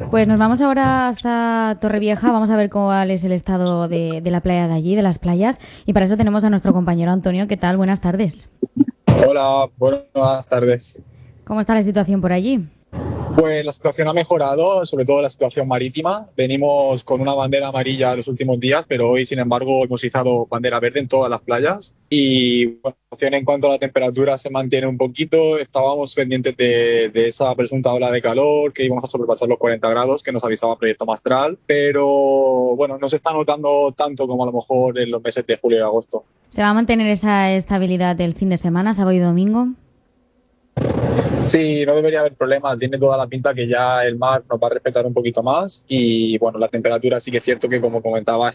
Pues nos vamos ahora hasta Torrevieja, vamos a ver cuál es el estado de la playa de allí, de las playas, y para eso tenemos a nuestro compañero Antonio. ¿Qué tal? Buenas tardes. Hola, buenas tardes. ¿Cómo está la situación por allí? Pues la situación ha mejorado, sobre todo la situación marítima. Venimos con una bandera amarilla los últimos días, pero hoy, sin embargo, hemos izado bandera verde en todas las playas. Y bueno, la situación en cuanto a la temperatura se mantiene un poquito. Estábamos pendientes de esa presunta ola de calor, que íbamos a sobrepasar los 40 grados, que nos avisaba Proyecto Mastral. Pero bueno, no se está notando tanto como a lo mejor en los meses de julio y agosto. ¿Se va a mantener esa estabilidad del fin de semana, sábado y domingo? Sí, no debería haber problema. Tiene toda la pinta que ya el mar nos va a respetar un poquito más. Y bueno, la temperatura sí que es cierto que, como comentaba,